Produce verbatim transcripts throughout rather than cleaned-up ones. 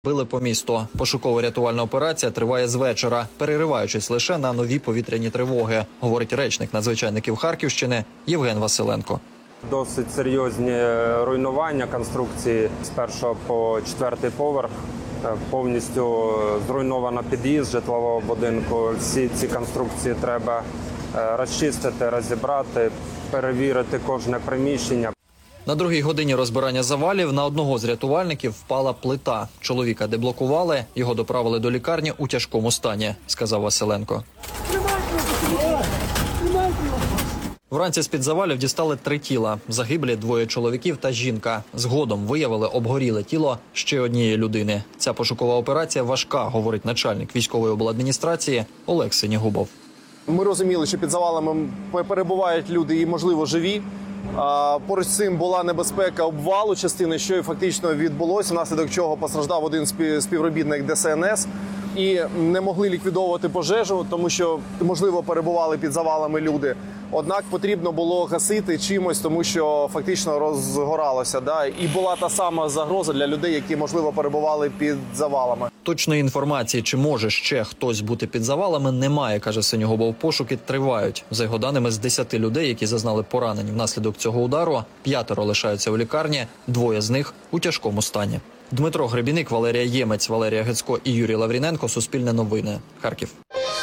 Били по місту. Пошуково-рятувальна операція триває з вечора, перериваючись лише на нові повітряні тривоги, говорить речник надзвичайників Харківщини Євген Василенко. Досить серйозні руйнування конструкції з першого по четвертий поверх. Повністю зруйновано під'їзд житлового будинку. Всі ці конструкції треба розчистити, розібрати, перевірити кожне приміщення. На другій годині розбирання завалів на одного з рятувальників впала плита. Чоловіка деблокували, його доправили до лікарні у тяжкому стані, сказав Василенко. Вранці з-під завалів дістали три тіла. Загиблі двоє чоловіків та жінка. Згодом виявили обгоріле тіло ще однієї людини. Ця пошукова операція важка, говорить начальник військової обладміністрації Олег Синігубов. Ми розуміли, що під завалами перебувають люди і, можливо, живі. Поруч з цим була небезпека обвалу частини, що і фактично відбулося, внаслідок чого постраждав один співробітник Де Ес Ен Ес. І не могли ліквідовувати пожежу, тому що, можливо, перебували під завалами люди. Однак потрібно було гасити чимось, тому що фактично розгоралося. Да? І була та сама загроза для людей, які, можливо, перебували під завалами. Точної інформації, чи може ще хтось бути під завалами, немає, каже Синігубов. Пошуки тривають. За його даними, з десяти людей, які зазнали поранень внаслідок цього удару, п'ятеро лишаються у лікарні, двоє з них у тяжкому стані. Дмитро Гребіник, Валерія Ємець, Валерія Гецько і Юрій Лавріненко. Суспільне новини. Харків.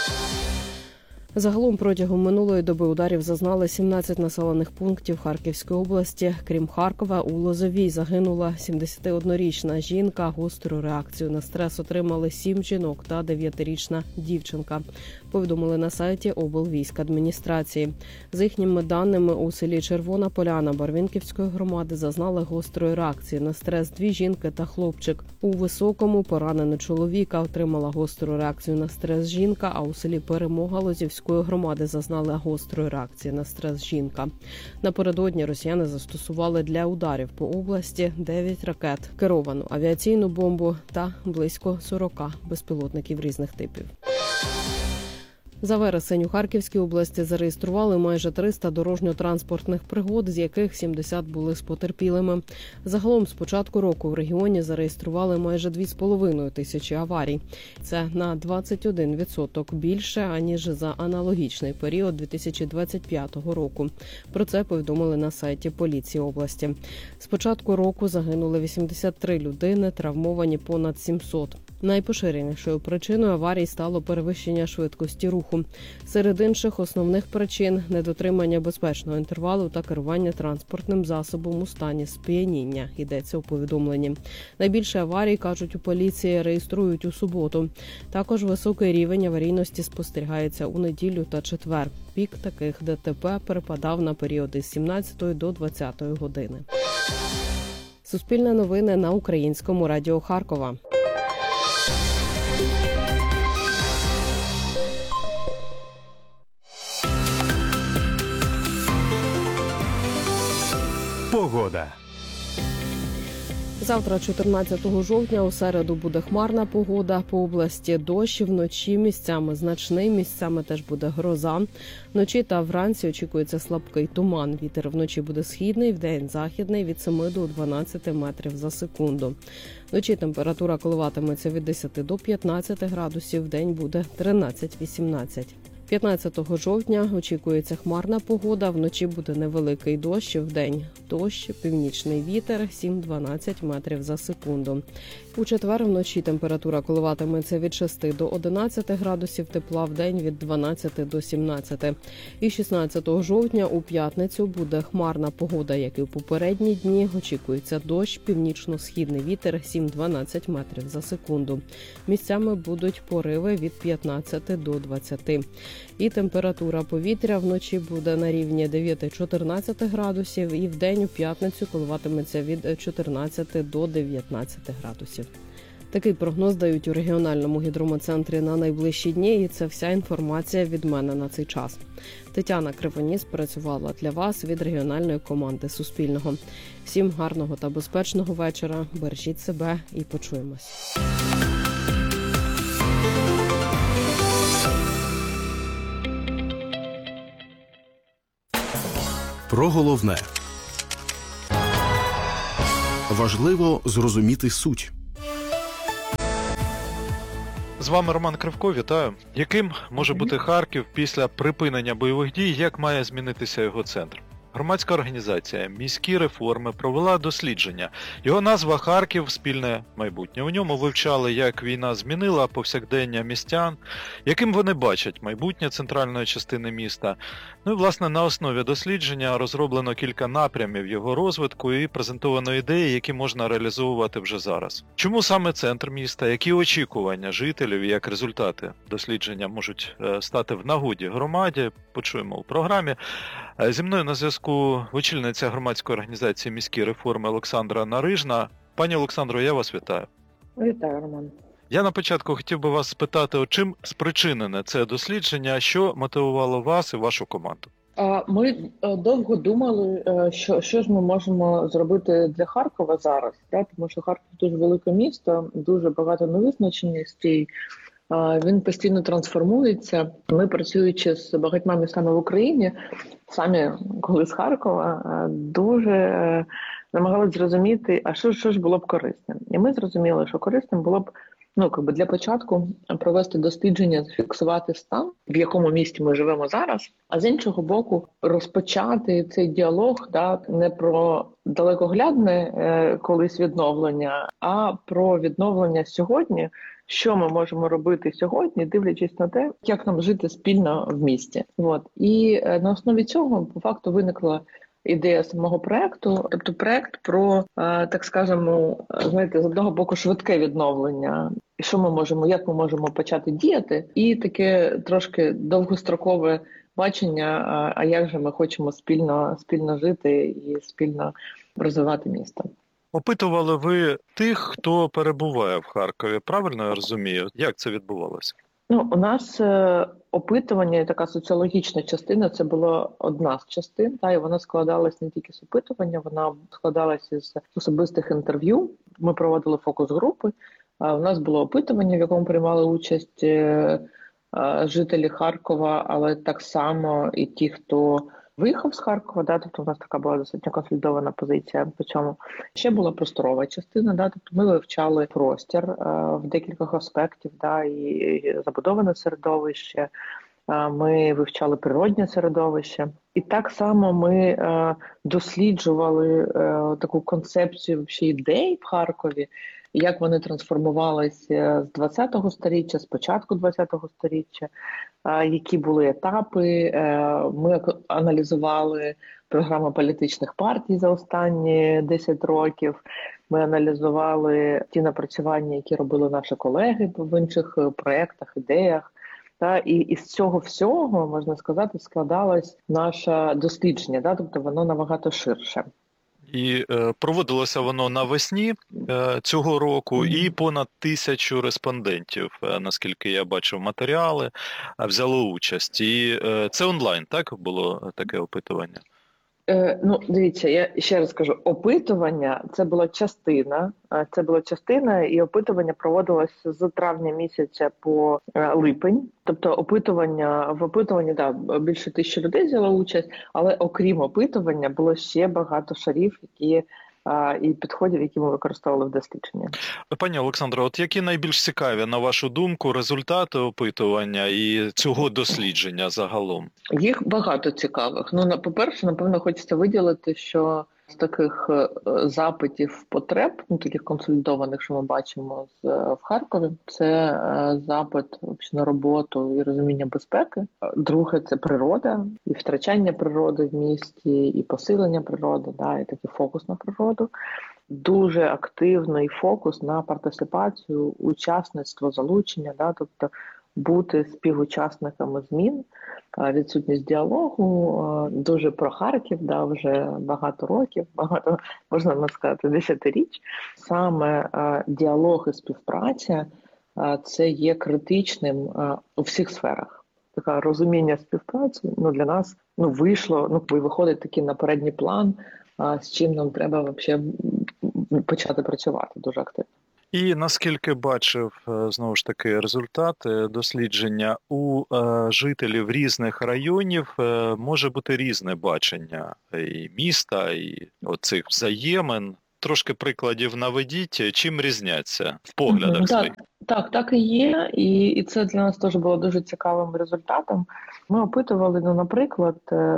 Загалом протягом минулої доби ударів зазнали сімнадцять населених пунктів Харківської області. Крім Харкова, у Лозовій загинула сімдесятиоднорічна жінка. Гостру реакцію на стрес отримали сім жінок та дев'ятирічна дівчинка. Повідомили на сайті облвійськадміністрації. За їхніми даними, у селі Червона Поляна Барвінківської громади зазнали гострої реакції на стрес дві жінки та хлопчик. У Високому поранена чоловіка, отримала гостру реакцію на стрес жінка, а у селі Перемога Лозівської громади зазнала гострої реакції на стрес жінка. Напередодні росіяни застосували для ударів по області дев'ять ракет, керовану авіаційну бомбу та близько сорока безпілотників різних типів. За вересень у Харківській області зареєстрували майже триста дорожньо-транспортних пригод, з яких сімдесят були з потерпілими. Загалом з початку року в регіоні зареєстрували майже дві з половиною тисячі аварій. Це на двадцять один відсоток більше, аніж за аналогічний період дві тисячі двадцять п'ятого року. Про це повідомили на сайті поліції області. З початку року загинули вісімдесят три людини, травмовані понад сімсот. Найпоширенішою причиною аварій стало перевищення швидкості руху. Серед інших основних причин – недотримання безпечного інтервалу та керування транспортним засобом у стані сп'яніння, йдеться у повідомленні. Найбільше аварій, кажуть у поліції, реєструють у суботу. Також високий рівень аварійності спостерігається у неділю та четвер. Пік таких Де Те Пе перепадав на періоди з сімнадцятої до двадцятої години. Суспільне новини на Українському радіо Харкова. Погода. Завтра, чотирнадцятого жовтня, у середу буде хмарна погода. По області дощ, вночі місцями значний, місцями теж буде гроза. Вночі та вранці очікується слабкий туман. Вітер вночі буде східний, вдень західний від семи до дванадцяти метрів за секунду. Вночі температура коливатиметься від десяти до п'ятнадцяти градусів, вдень буде тринадцять-вісімнадцять. п'ятнадцятого жовтня очікується хмарна погода, вночі буде невеликий дощ, вдень дощ, північний вітер сім-дванадцять метрів за секунду. У четвер вночі температура коливатиметься від шести до одинадцяти градусів тепла, вдень від дванадцяти до сімнадцяти. І шістнадцятого жовтня у п'ятницю буде хмарна погода, як і в попередні дні. Очікується дощ, північно-східний вітер сім-дванадцять метрів за секунду. Місцями будуть пориви від п'ятнадцяти до двадцяти. І температура повітря вночі буде на рівні дев'яти-чотирнадцяти градусів, і вдень у п'ятницю коливатиметься від чотирнадцяти до дев'ятнадцяти градусів. Такий прогноз дають у регіональному гідрометцентрі на найближчі дні, і це вся інформація від мене на цей час. Тетяна Кривоніс працювала для вас від регіональної команди Суспільного. Всім гарного та безпечного вечора, бережіть себе і почуємось. Про головне. Важливо зрозуміти суть. З вами Роман Кривко, вітаю. Яким може бути Харків після припинення бойових дій, як має змінитися його центр? Громадська організація «Міські реформи» провела дослідження. Його назва «Харків. Спільне майбутнє». У ньому вивчали, як війна змінила повсякдення містян, яким вони бачать майбутнє центральної частини міста. Ну і, власне, на основі дослідження розроблено кілька напрямів його розвитку і презентовано ідеї, які можна реалізовувати вже зараз. Чому саме центр міста? Які очікування жителів і як результати дослідження можуть стати в нагоді громаді? Почуємо у програмі. Зі мною на зв'язку очільниця громадської організації «Міські реформи» Олександра Нарижна. Пані Олександро, я вас вітаю. Вітаю, Роман. Я на початку хотів би вас спитати, чим спричинене це дослідження, що мотивувало вас і вашу команду? Ми довго думали, що, що ж ми можемо зробити для Харкова зараз, так? Тому що Харків дуже велике місто, дуже багато невизначеностей, він постійно трансформується. Ми, працюючи з багатьма містами в Україні, самі, коли з Харкова, дуже намагалися зрозуміти, а що, що ж було б корисним. І ми зрозуміли, що корисним було б ну, якби для початку провести дослідження, зафіксувати стан, в якому місті ми живемо зараз, а з іншого боку розпочати цей діалог да, не про далекоглядне е, колись відновлення, а про відновлення сьогодні, що ми можемо робити сьогодні, дивлячись на те, як нам жити спільно в місті. От. І е, на основі цього, по факту, виникла ідея самого проекту, тобто проект про, так скажемо, знаєте, з одного боку швидке відновлення, і що ми можемо, як ми можемо почати діяти, і таке трошки довгострокове бачення, а як же ми хочемо спільно, спільно жити і спільно розвивати місто. Опитували ви тих, хто перебуває в Харкові, правильно я розумію? Як це відбувалося? Ну, у нас е, опитування, така соціологічна частина, це була одна з частин, та, і вона складалась не тільки з опитування, вона складалася з особистих інтерв'ю. Ми проводили фокус-групи, а у нас було опитування, в якому приймали участь е, е, жителі Харкова, але так само і ті, хто виїхав з Харкова, да, тобто у нас така була достатньо консолідована позиція по цьому. Ще була просторова частина, да, тобто ми вивчали простір е, в декількох аспектів, да, і, і забудоване середовище, е, ми вивчали природнє середовище. І так само ми е, досліджували е, таку концепцію взагалі ідей в Харкові, як вони трансформувалися з двадцятого сторіччя, з початку двадцятого сторіччя, які були етапи. Ми аналізували програму політичних партій за останні десять років, ми аналізували ті напрацювання, які робили наші колеги в інших проєктах, ідеях. Та, і із цього всього, можна сказати, складалось наше дослідження, да? Тобто воно набагато ширше. І е, проводилося воно навесні е, цього року, і понад тисячу респондентів, е, наскільки я бачив матеріали, е, взяло участь. І е, це онлайн, так, було таке опитування? Е, ну, дивіться, я ще раз кажу, опитування – це була частина, це була частина, і опитування проводилось з травня місяця по липень. Тобто опитування, в опитуванні, да, більше тисячі людей взяло участь, але окрім опитування було ще багато шарів, які і підходів, які ми використовували в дослідженні. Пані Олександро, от які найбільш цікаві, на вашу думку, результати опитування і цього дослідження загалом? Їх багато цікавих. Ну, по-перше, напевно, хочеться виділити, що з таких запитів потреб, ну, таких консолідованих, що ми бачимо з, в Харкові, це запит на роботу і розуміння безпеки. Друге – це природа, і втрачання природи в місті, і посилення природи, да, і такий фокус на природу. Дуже активний фокус на партисипацію, учасництво, залучення, да, тобто бути співучасниками змін, відсутність діалогу, дуже про Харків, да, вже багато років, багато, можна сказати, десятиріч. Саме діалог і співпраця – це є критичним у всіх сферах. Таке розуміння співпраці, ну, для нас, ну, вийшло, ну, виходить такий на передній план, з чим нам треба вообще почати працювати дуже активно. І наскільки бачив, знову ж таки, результати дослідження, у е, жителів різних районів е, може бути різне бачення і міста, і оцих взаємин. Трошки прикладів наведіть, чим різняться в поглядах mm-hmm, своїх. Так, Так, так і є, і, і це для нас теж було дуже цікавим результатом. Ми опитували, ну, наприклад,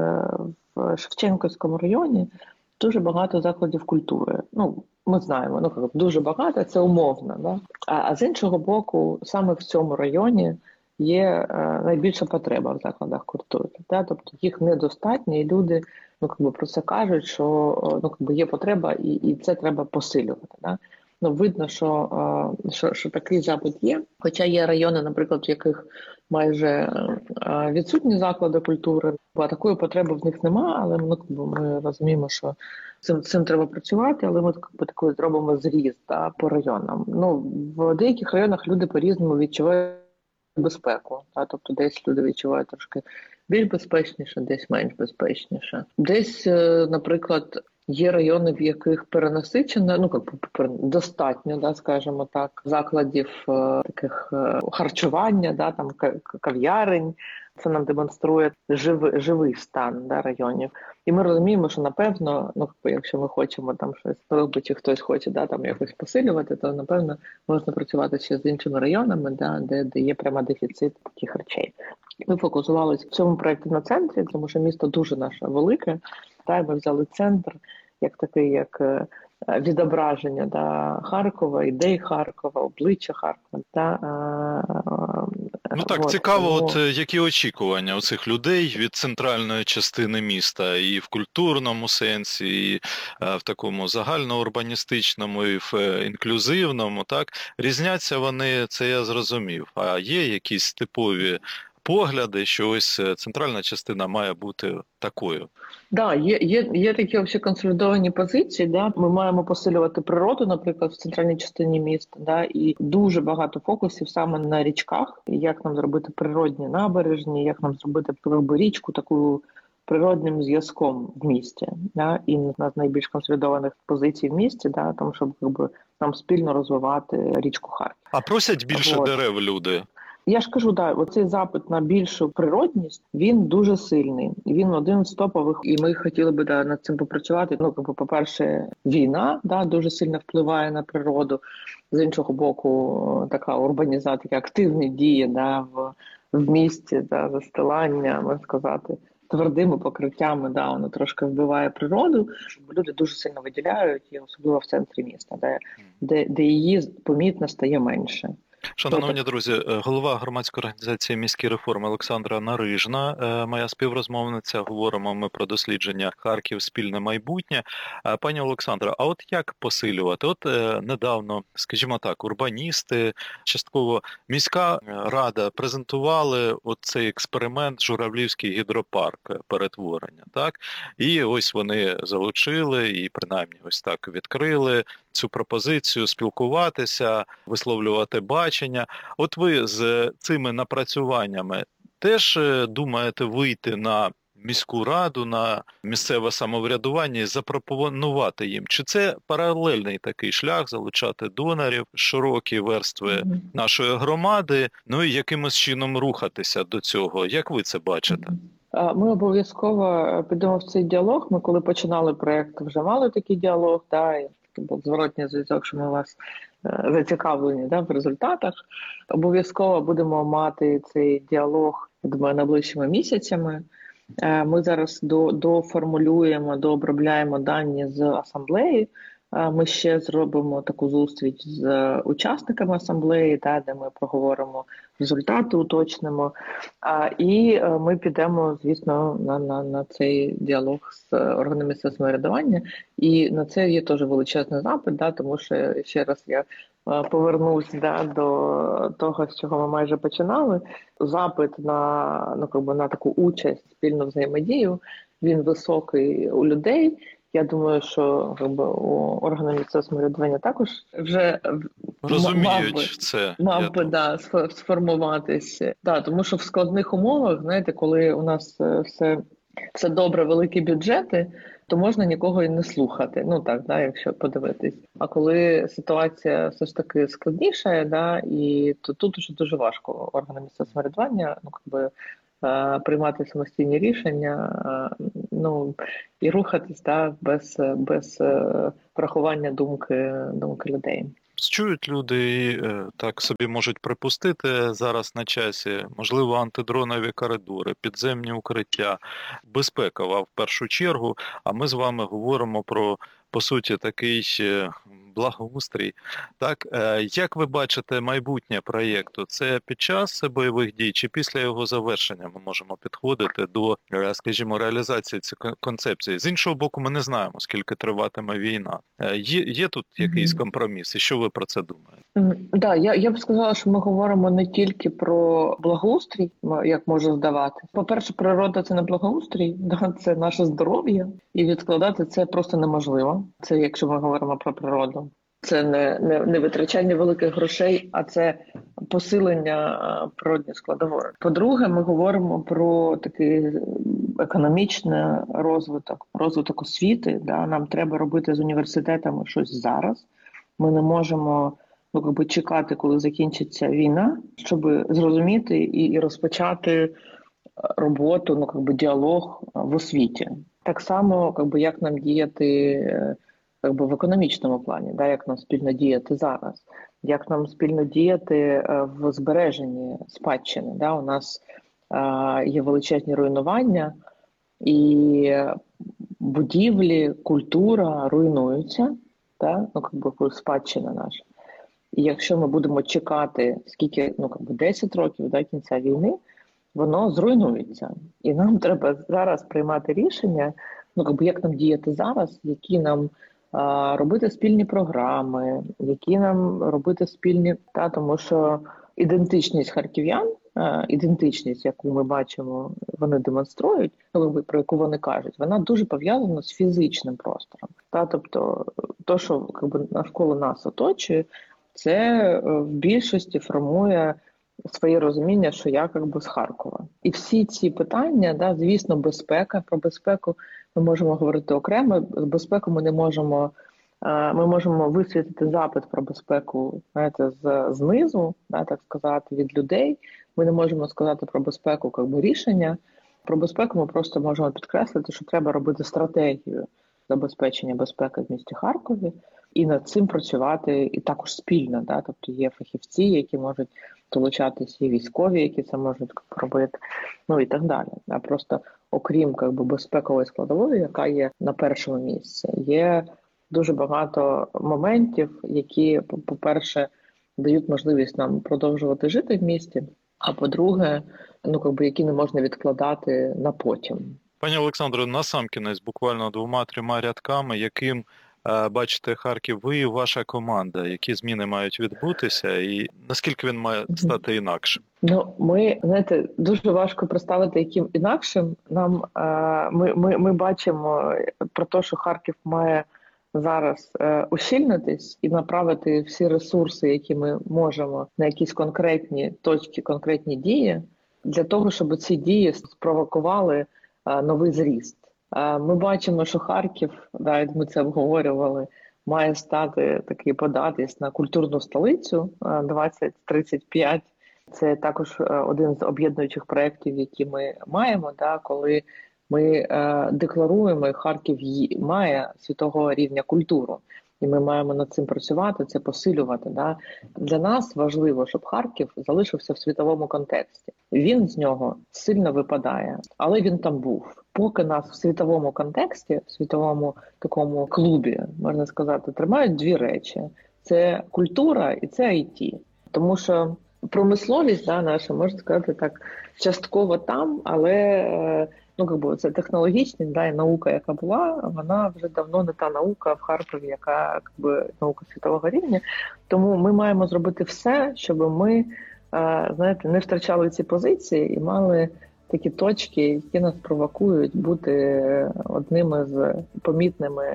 в Шевченківському районі дуже багато закладів культури. Ну, ми знаємо, ну, дуже багато, це умовно. Да? А, а з іншого боку, саме в цьому районі є е, найбільша потреба в закладах культури. Да? Тобто їх недостатньо, і люди, ну, якби, про це кажуть, що, ну, якби, є потреба, і, і це треба посилювати. Да? Ну, видно, що, що, що такий запит є. Хоча є райони, наприклад, в яких майже відсутні заклади культури, бо такої потреби в них немає, але ми, ми розуміємо, що цим, цим треба працювати, але ми такою зробимо зріз, да, по районам. Ну, в деяких районах люди по-різному відчувають безпеку. Да? Тобто десь люди відчувають трошки більш безпечніше, десь менш безпечніше. Десь, наприклад, є райони, в яких перенасичено, ну, як достатньо, да, скажімо так, закладів е, таких е, харчування, да, там кав'ярень. Це нам демонструє живий, живий стан, да, районів. І ми розуміємо, що, напевно, ну, якщо ми хочемо там щось робити, чи хтось хоче, да, там якось посилювати, то, напевно, можна працювати ще з іншими районами, да, де, де є прямо дефіцит таких речей. Ми фокусувалися в цьому проєкті на центрі, тому що місто дуже наше велике. Та, і ми взяли центр як такий, як відображення, да, Харкова, ідей Харкова, обличчя Харкова. Та, ну так, от, цікаво, тому... от які очікування у цих людей від центральної частини міста і в культурному сенсі, і в такому загальноурбаністичному, і в інклюзивному, так? Різняться вони, це я зрозумів. А є якісь типові погляди, що ось центральна частина має бути такою? Да, є, є, є такі взагалі консолідовані позиції. Да? Ми маємо посилювати природу, наприклад, в центральній частині міста, да? І дуже багато фокусів саме на річках, як нам зробити природні набережні, як нам зробити річку таку природним зв'язком в місті. Да? І на найбільш консолідованих позицій в місті, да? Тому щоб, якби, нам спільно розвивати річку Харків. А просять більше От. дерев люди? Я ж кажу, да, оцей запит на більшу природність, він дуже сильний. Він один з топових, і ми хотіли би да, над цим попрацювати. Ну, по-перше, війна да, дуже сильно впливає на природу. З іншого боку, така урбанізація, активні дії да, в, в місті, да, застилання, можна сказати, твердими покриттями, да, воно трошки вбиває природу. Люди дуже сильно виділяють, і особливо в центрі міста, де, де, де її помітно стає менше. Шановні друзі, голова громадської організації «Міські реформи» Олександра Нарижна, моя співрозмовниця. Говоримо ми про дослідження «Харків. Спільне майбутнє». Пані Олександра, а от як посилювати? От недавно, скажімо так, урбаністи, частково міська рада презентували оцей експеримент «Журавлівський гідропарк» перетворення, так? І ось вони залучили і принаймні ось так відкрили цю пропозицію спілкуватися, висловлювати бачення. От ви з цими напрацюваннями теж думаєте вийти на міську раду, на місцеве самоврядування і запропонувати їм? Чи це паралельний такий шлях залучати донорів, широкі верстви mm-hmm. нашої громади, ну і якимось чином рухатися до цього? Як ви це бачите? Ми обов'язково підемо в цей діалог. Ми коли починали проєкт, вже мали такий діалог, да, і був зворотній зв'язок, що ми у вас зацікавлені да, в результатах. Обов'язково будемо мати цей діалог, думаю, найближчими місяцями. Ми зараз до, доформулюємо, дообробляємо дані з асамблеї. Ми ще зробимо таку зустріч з учасниками асамблеї, та, де ми проговоримо результати, уточнимо. І ми підемо, звісно, на, на, на цей діалог з органами місцевого самоврядування. І на це є теж величезний запит, да, тому що, ще раз я повернусь да, до того, з чого ми майже починали. Запит на, ну, якби, на таку участь, спільну взаємодію, він високий у людей. Я думаю, що якби, у органів місцевого самоврядування також вже розуміють мав би, це. Мав би да, сформуватися. Да, тому що в складних умовах, знаєте, коли у нас все, все добре, великі бюджети, то можна нікого і не слухати. Ну так, да, якщо подивитись. А коли ситуація все ж таки складніша, да, і то тут уже дуже важко органам місцевого самоврядування, ну якби, приймати самостійні рішення, ну і рухатись да, без, без врахування думки, думки людей. чують люди і е, так собі можуть припустити зараз на часі, можливо, антидронові коридори, підземні укриття, безпекова в першу чергу, а ми з вами говоримо про, по суті, такий е, благоустрій. Так, е, як ви бачите майбутнє проєкту? Це під час бойових дій чи після його завершення ми можемо підходити до, е, скажімо, реалізації цієї концепції? З іншого боку, ми не знаємо, скільки триватиме війна. Е, є, є тут якийсь компроміс? І що ви про це думаєте? Да, я, я б сказала, що ми говоримо не тільки про благоустрій, як може здавати. По-перше, природа – це не благоустрій, да, це наше здоров'я, і відкладати це просто неможливо. Це якщо ми говоримо про природу. Це не, не, не витрачання великих грошей, а це посилення природних складової. По-друге, ми говоримо про такий економічний розвиток, розвиток освіти. Да? Нам треба робити з університетами щось зараз. Ми не можемо ну, якби, чекати, коли закінчиться війна, щоб зрозуміти і, і розпочати роботу, ну, якби, діалог в освіті. Так само, якби, як нам діяти якби, в економічному плані, да, як нам спільно діяти зараз, як нам спільно діяти в збереженні спадщини. Да? У нас е, є величезні руйнування, і будівлі, культура руйнуються, да? Ну, якби, спадщина наша. І якщо ми будемо чекати, скільки, ну, якби, десять років до кінця війни, воно зруйнується. І нам треба зараз приймати рішення, ну, якби, як нам діяти зараз, які нам а, робити спільні програми, які нам робити спільні, та, тому що ідентичність харків'ян, а, ідентичність, яку ми бачимо, вони демонструють, ну, якби, про яку вони кажуть, вона дуже пов'язана з фізичним простором. Та, тобто, то, що якби, навколо нас оточує, це в більшості формує своє розуміння, що я якби з Харкова. І всі ці питання, да, звісно, безпека, про безпеку ми можемо говорити окремо, з безпеку ми не можемо, ми можемо висвітити запит про безпеку, знаєте, з, знизу, да, так сказати, від людей. Ми не можемо сказати про безпеку, якби, рішення. Про безпеку ми просто можемо підкреслити, що треба робити стратегію забезпечення безпеки в місті Харкові, і над цим працювати і також спільно. Да? Тобто є фахівці, які можуть долучатися, є військові, які це можуть робити, ну і так далі. А просто окрім якби, безпекової складової, яка є на першому місці, є дуже багато моментів, які, по-перше, дають можливість нам продовжувати жити в місті, а по-друге, ну, якби, які не можна відкладати на потім. Пані Олександро, насамкінець, буквально двома-трьома рядками, яким е, бачите Харків ви і ваша команда, які зміни мають відбутися і наскільки він має стати інакшим? Ну, ми, знаєте, дуже важко представити, яким інакшим. Нам, е, ми, ми, ми бачимо про те, що Харків має зараз е, ущільнитись і направити всі ресурси, які ми можемо, на якісь конкретні точки, конкретні дії, для того, щоб ці дії спровокували новий зріст. Ми бачимо, що Харків, навіть ми це обговорювали, має стати такий податись на культурну столицю двадцять тридцять п'ять. Це також один з об'єднуючих проєктів, які ми маємо, да, коли ми декларуємо, і Харків має світового рівня культуру. І ми маємо над цим працювати, це посилювати. Да? Для нас важливо, щоб Харків залишився в світовому контексті. Він з нього сильно випадає, але він там був. Поки нас в світовому контексті, в світовому такому клубі, можна сказати, тримають дві речі. Це культура і це ай ті. Тому що промисловість, да, наша, можна сказати так, частково там, але ну, якби, це технологічна, да, і наука, яка була, вона вже давно не та наука в Харкові, яка якби, наука світового рівня. Тому ми маємо зробити все, щоб ми, знаєте, не втрачали ці позиції і мали такі точки, які нас провокують бути одними з помітними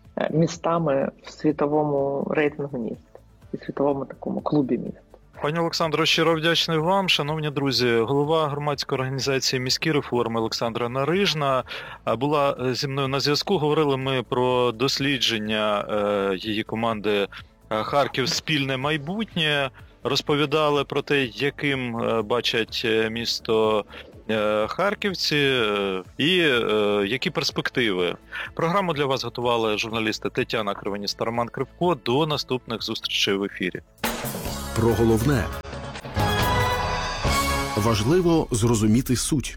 містами в світовому рейтингу міст і світовому такому клубі міст. Пані Олександро, щиро вдячний вам. Шановні друзі, голова громадської організації «Міські реформи» Олександра Нарижна була зі мною на зв'язку. Говорили ми про дослідження її команди «Харків. Спільне майбутнє». Розповідали про те, яким бачать місто е, харківці е, і е, які перспективи. Програму для вас готували журналісти Тетяна Кривоніс та Роман Кривко. До наступних зустрічей в ефірі. Про головне. Важливо зрозуміти суть.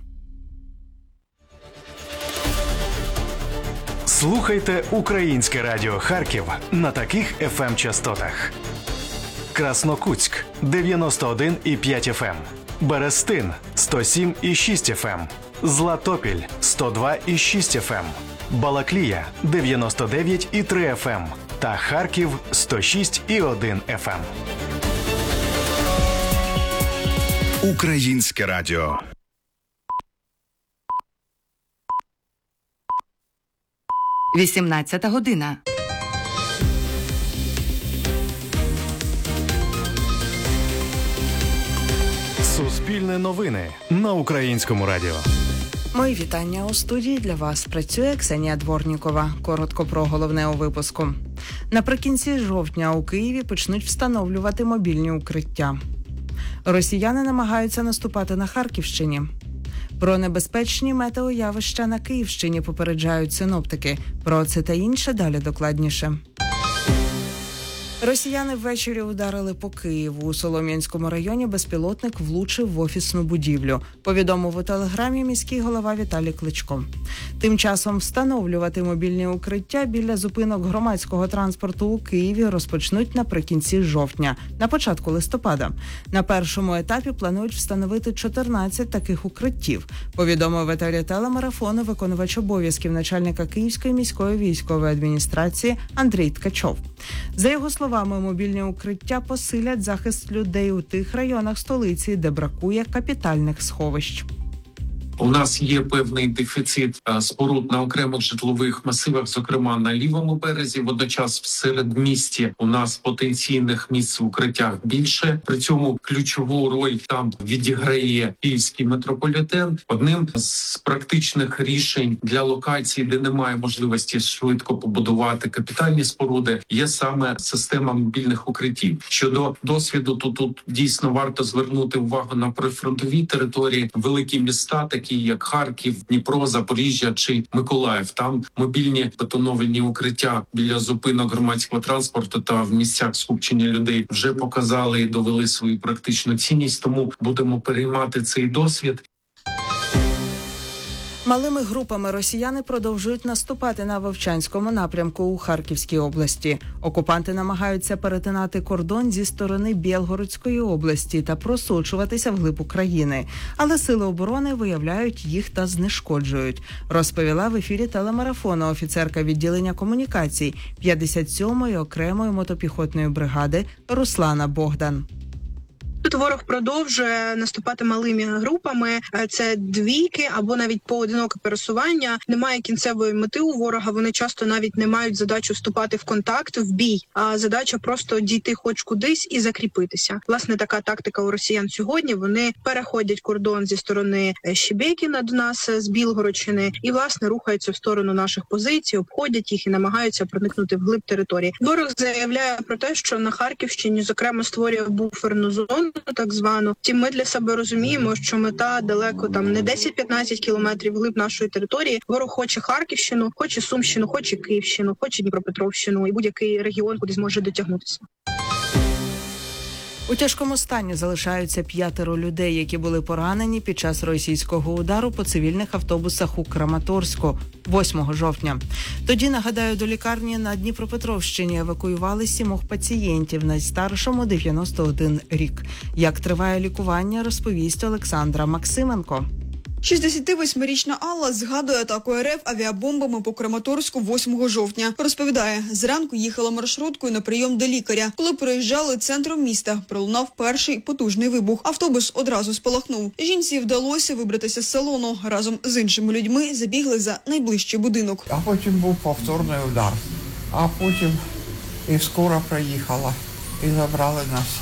Слухайте Українське радіо Харків на таких еф ем-частотах. Краснокутськ – дев'яносто один і п'ять еф ем. Берестин – сто сім і шість еф ем. Златопіль – сто два і шість еф ем. Балаклія – дев'яносто дев'ять і три еф ем. Та Харків – сто шість і один еф ем. Українське радіо. вісімнадцята година. Суспільне новини на Українському радіо. Мої вітання у студії. Для вас працює Ксенія Дворнікова. Коротко про головне у випуску. Наприкінці жовтня у Києві почнуть встановлювати мобільні укриття. Росіяни намагаються наступати на Харківщині. Про небезпечні метеоявища на Київщині попереджають синоптики. Про це та інше далі докладніше. Росіяни ввечері ударили по Києву. У Солом'янському районі безпілотник влучив в офісну будівлю. Повідомив у телеграмі міський голова Віталій Кличко. Тим часом встановлювати мобільні укриття біля зупинок громадського транспорту у Києві розпочнуть наприкінці жовтня, на початку листопада. На першому етапі планують встановити чотирнадцять таких укриттів, повідомив в етері телемарафону виконувач обов'язків начальника Київської міської військової адміністрації Андрій Ткачов. За його словами, мобільні укриття посилять захист людей у тих районах столиці, де бракує капітальних сховищ. У нас є певний дефіцит споруд на окремих житлових масивах, зокрема на лівому березі. Водночас в середмісті у нас потенційних місць в укриттях більше. При цьому ключову роль там відіграє київський метрополітен. Одним з практичних рішень для локацій, де немає можливості швидко побудувати капітальні споруди, є саме система мобільних укриттів. Щодо досвіду, то тут дійсно варто звернути увагу на прифронтові території, великі міста, такі як Харків, Дніпро, Запоріжжя чи Миколаїв. Там мобільні бетоновані укриття біля зупинок громадського транспорту та в місцях скупчення людей вже показали і довели свою практичну цінність, тому будемо переймати цей досвід. Малими групами росіяни продовжують наступати на Вовчанському напрямку у Харківській області. Окупанти намагаються перетинати кордон зі сторони Білгородської області та просочуватися вглиб України. Але сили оборони виявляють їх та знешкоджують, розповіла в ефірі телемарафону офіцерка відділення комунікацій п'ятдесят сьомої окремої мотопіхотної бригади Руслана Богдан. Тут ворог продовжує наступати малими групами. Це двійки або навіть поодиноке пересування. Немає кінцевої мети у ворога. Вони часто навіть не мають задачу вступати в контакт, в бій, а задача просто дійти хоч кудись і закріпитися. Власне, така тактика у росіян сьогодні. Вони переходять кордон зі сторони Щебекіна до нас, з Білгородщини, і, власне, рухаються в сторону наших позицій, обходять їх і намагаються проникнути вглиб території. Ворог заявляє про те, що на Харківщині, зокрема, створює буферну зону, так звану. Втім, ми для себе розуміємо, що мета далеко там не десять-п'ятнадцять кілометрів вглиб нашої території. Ворог хоче Харківщину, хоче Сумщину, хоче Київщину, хоче Дніпропетровщину і будь-який регіон, куди зможе дотягнутися. У тяжкому стані залишаються п'ятеро людей, які були поранені під час російського удару по цивільних автобусах у Краматорську восьмого жовтня. Тоді, нагадаю, до лікарні на Дніпропетровщині евакуювали сімох пацієнтів, найстаршому дев'яносто один рік. Як триває лікування, розповість Олександра Максименко. шістдесятивосьмирічна Алла згадує атаку РФ авіабомбами по Краматорську восьмого жовтня. Розповідає, зранку їхала маршруткою на прийом до лікаря. Коли проїжджали центром міста, пролунав перший потужний вибух. Автобус одразу спалахнув. Жінці вдалося вибратися з салону. Разом з іншими людьми забігли за найближчий будинок. А потім був повторний удар. А потім і скоро приїхала і забрали нас.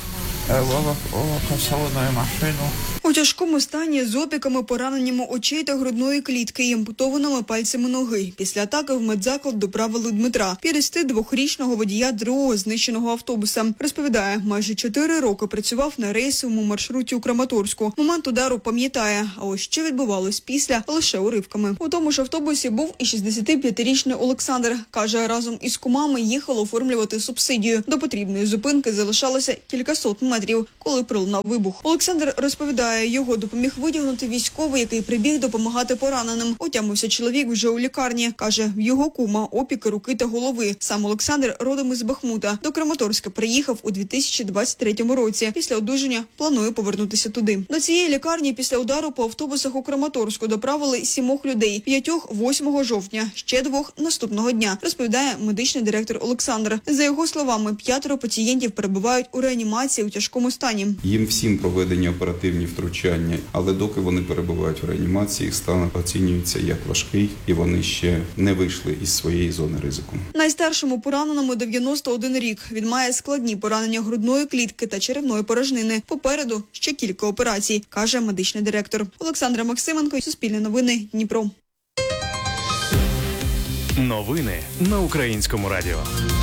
салонную машину. У тяжкому стані з опіками, пораненнями очей та грудної клітки і ампутованими пальцями ноги. Після атаки в медзаклад доправили Дмитра, п'ятдесятидвохрічного водія другого знищеного автобуса. Розповідає, майже чотири роки працював на рейсовому маршруті у Краматорську. Момент удару пам'ятає, а ось що відбувалось після – лише уривками. У тому ж автобусі був і шістдесятип'ятирічний Олександр. Каже, разом із кумами їхав оформлювати субсидію. До потрібної зупинки залишалося кількасот метрів, коли пролунав вибух. Олександр розповідає, його допоміг витягнути військовий, який прибіг допомагати пораненим. Отямився чоловік вже у лікарні. Каже, в його кума опіки руки та голови. Сам Олександр родом із Бахмута. До Краматорська приїхав у дві тисячі двадцять третьому році. Після одужання планує повернутися туди. До цієї лікарні після удару по автобусах у Краматорську доправили сімох людей. П'ятьох восьмого жовтня, ще двох наступного дня, розповідає медичний директор Олександр. За його словами, п'ятеро пацієнтів перебувають у реанімації у тяжкому стані. Їм всім проведені оперативні втручання, але доки вони перебувають в реанімації, їх стан оцінюється як важкий, і вони ще не вийшли із своєї зони ризику. Найстаршому пораненому дев'яносто один рік. Він має складні поранення грудної клітки та черевної порожнини. Попереду ще кілька операцій, каже медичний директор. Олександра Максименко, Суспільне новини, Дніпро. Новини на Українському радіо.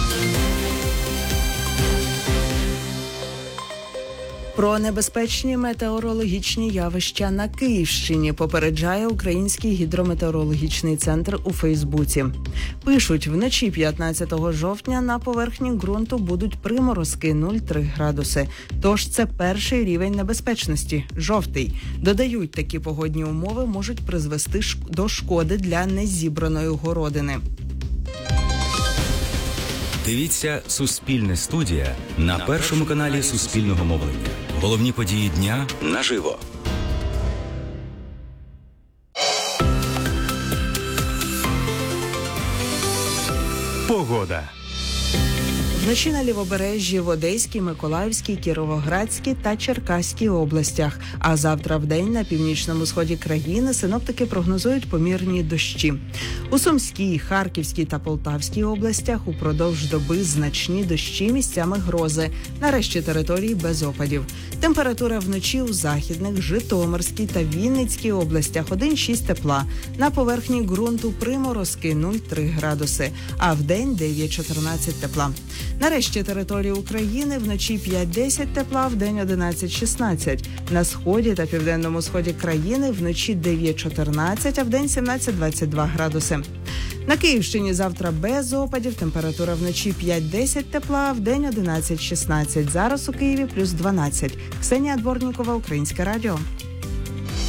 Про небезпечні метеорологічні явища на Київщині попереджає Український гідрометеорологічний центр у Фейсбуці. Пишуть, вночі п'ятнадцятого жовтня на поверхні ґрунту будуть приморозки нуль цілих три градуси. Тож це перший рівень небезпечності – жовтий. Додають, такі погодні умови можуть призвести до шкоди для незібраної городини. Дивіться «Суспільне студія» на першому каналі Суспільного мовлення. Головні події дня наживо. Погода. Вночі на Лівобережжі, в Одеській, Миколаївській, Кіровоградській та Черкаській областях. А завтра вдень на північному сході країни синоптики прогнозують помірні дощі. У Сумській, Харківській та Полтавській областях упродовж доби значні дощі, місцями грози. На решті територій без опадів. Температура вночі у Західних, Житомирській та Вінницькій областях один цілих шість тепла. На поверхні ґрунту приморозки нуль цілих три градуси, а вдень дев'ять чотирнадцять тепла. Нарешті території України вночі п'ять-десять тепла, вдень одинадцять шістнадцять. На сході та південному сході країни вночі дев'ять чотирнадцять, а вдень сімнадцять двадцять два градуси. На Київщині завтра без опадів, температура вночі п'ять-десять тепла, а вдень одинадцять шістнадцять. Зараз у Києві плюс дванадцять. Ксенія Дворнікова, Українське радіо.